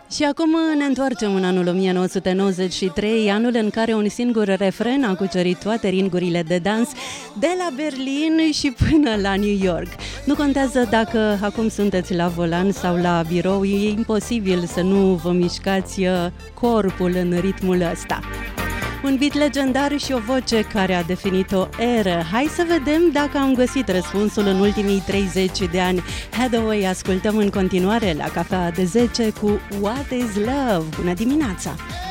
Și acum ne întoarcem în anul 1993, anul în care un singur refren a cucerit toate ringurile de dans de la Berlin și până la New York. Nu contează dacă acum sunteți la volan sau la birou, e imposibil să nu vă mișcați corpul în ritmul ăsta. Un beat legendar și o voce care a definit o eră. Hai să vedem dacă am găsit răspunsul în ultimii 30 de ani. Hathaway ascultăm în continuare la Cafea de 10 cu What is Love. Bună dimineața!